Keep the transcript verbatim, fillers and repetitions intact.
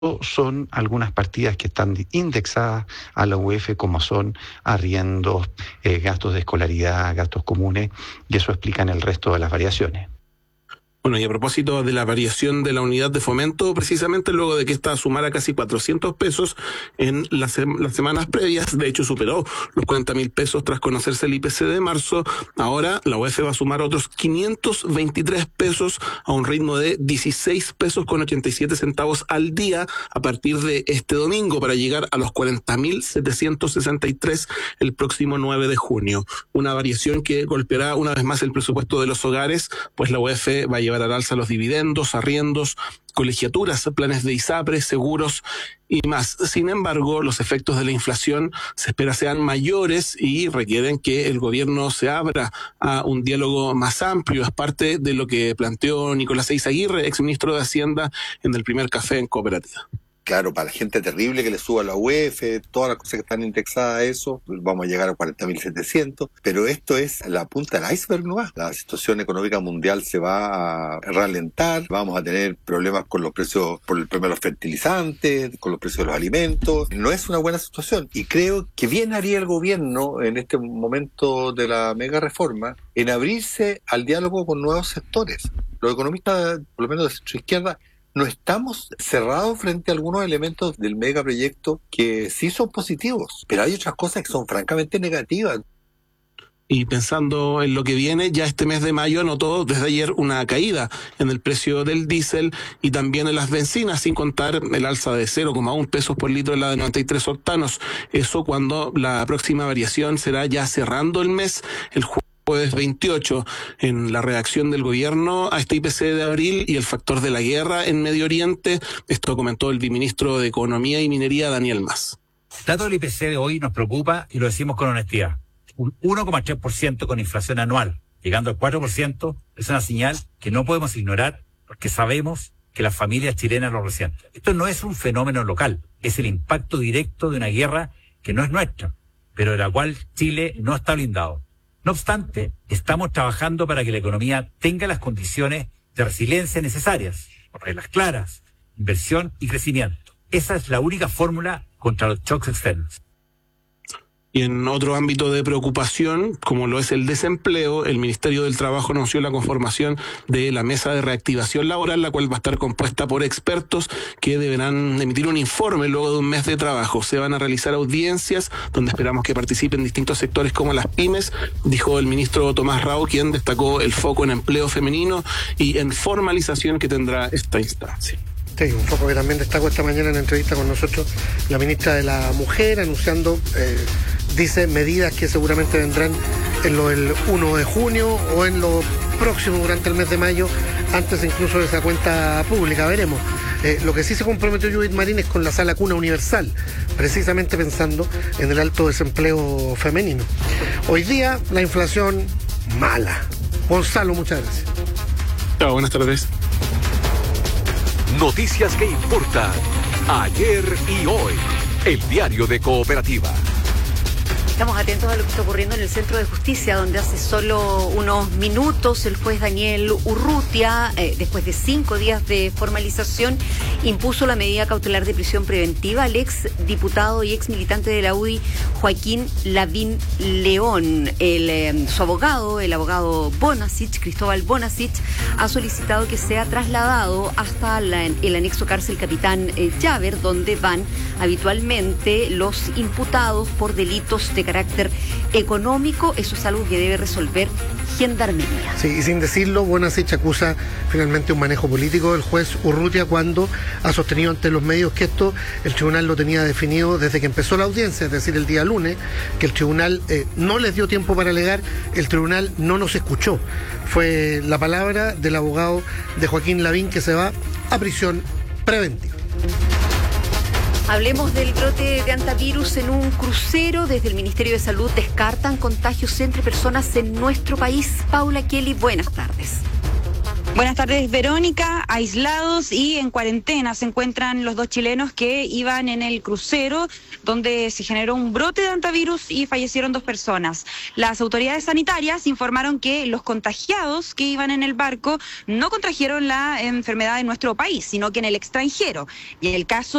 son algunas partidas que están indexadas a la U E F, como son arriendos, eh, gastos de escolaridad, gastos comunes, y eso explica en el resto de las variaciones. Bueno, y a propósito de la variación de la unidad de fomento, precisamente luego de que esta sumara casi cuatrocientos pesos en las, las semanas previas, de hecho superó los cuarenta mil pesos tras conocerse el I P C de marzo, ahora la U E F va a sumar otros quinientos veintitrés pesos a un ritmo de dieciséis pesos con ochenta y siete centavos al día a partir de este domingo, para llegar a los cuarenta mil setecientos sesenta y tres el próximo nueve de junio. Una variación que golpeará una vez más el presupuesto de los hogares, pues la U E F va a llevar al alza los dividendos, arriendos, colegiaturas, planes de ISAPRE, seguros y más. Sin embargo, los efectos de la inflación se espera sean mayores y requieren que el gobierno se abra a un diálogo más amplio. Es parte de lo que planteó Nicolás Eizaguirre, exministro de Hacienda, en el primer café en Cooperativa. Claro, para la gente terrible que le suba la U E F, todas las cosas que están indexadas a eso, vamos a llegar a cuarenta mil setecientos, pero esto es la punta del iceberg, ¿no? La situación económica mundial se va a ralentar, vamos a tener problemas con los precios, por el problema de los fertilizantes, con los precios de los alimentos. No es una buena situación, y creo que bien haría el gobierno en este momento de la mega reforma en abrirse al diálogo con nuevos sectores. Los economistas, por lo menos de centro izquierda, no estamos cerrados frente a algunos elementos del megaproyecto que sí son positivos, pero hay otras cosas que son francamente negativas. Y pensando en lo que viene, ya este mes de mayo anotó desde ayer una caída en el precio del diésel y también en las bencinas, sin contar el alza de cero coma uno pesos por litro en la de noventa y tres octanos. Eso cuando la próxima variación será ya cerrando el mes, el jueves. Jueves veintiocho, en la redacción del gobierno a este I P C de abril y el factor de la guerra en Medio Oriente. Esto comentó el viceministro de Economía y Minería, Daniel Mas. El dato del I P C de hoy nos preocupa y lo decimos con honestidad. Un uno coma tres por ciento con inflación anual, llegando al cuatro por ciento, es una señal que no podemos ignorar porque sabemos que las familias chilenas lo resienten. Esto no es un fenómeno local, es el impacto directo de una guerra que no es nuestra, pero de la cual Chile no está blindado. No obstante, estamos trabajando para que la economía tenga las condiciones de resiliencia necesarias, con reglas claras, inversión y crecimiento. Esa es la única fórmula contra los shocks externos. Y en otro ámbito de preocupación, como lo es el desempleo, el Ministerio del Trabajo anunció la conformación de la Mesa de Reactivación Laboral, la cual va a estar compuesta por expertos que deberán emitir un informe luego de un mes de trabajo. Se van a realizar audiencias donde esperamos que participen distintos sectores como las pymes, dijo el ministro Tomás Rao, quien destacó el foco en empleo femenino y en formalización que tendrá esta instancia. Sí, un foco que también destacó esta mañana en la entrevista con nosotros la ministra de la Mujer, anunciando, eh, dice, medidas que seguramente vendrán en lo del uno de junio o en lo próximo durante el mes de mayo, antes incluso de esa cuenta pública, veremos. Eh, lo que sí se comprometió Judith Marín es con la sala cuna universal, precisamente pensando en el alto desempleo femenino. Hoy día la inflación mala. Gonzalo, muchas gracias. Chao, buenas tardes. Noticias que importan ayer y hoy. El diario de Cooperativa. Estamos atentos a lo que está ocurriendo en el Centro de Justicia, donde hace solo unos minutos el juez Daniel Urrutia, eh, después de cinco días de formalización, impuso la medida cautelar de prisión preventiva al ex diputado y ex militante de la U D I, Joaquín Lavín León. El, eh, su abogado, el abogado Bonasich, Cristóbal Bonasich, ha solicitado que sea trasladado hasta la, el anexo cárcel Capitán eh, Llaver, donde van habitualmente los imputados por delitos de carácter económico. Eso es algo que debe resolver Gendarmería. Sí, y sin decirlo, Bonasich acusa finalmente un manejo político del juez Urrutia cuando ha sostenido ante los medios que esto el tribunal lo tenía definido desde que empezó la audiencia, es decir, el día lunes, que el tribunal eh, no les dio tiempo para alegar, el tribunal no nos escuchó. Fue la palabra del abogado de Joaquín Lavín, que se va a prisión preventiva. Hablemos del brote de antivirus en un crucero. Desde el Ministerio de Salud descartan contagios entre personas en nuestro país. Paula Kelly, buenas tardes. Buenas tardes, Verónica. Aislados y en cuarentena se encuentran los dos chilenos que iban en el crucero donde se generó un brote de hantavirus y fallecieron dos personas. Las autoridades sanitarias informaron que los contagiados que iban en el barco no contrajeron la enfermedad en nuestro país, sino que en el extranjero. Y en el caso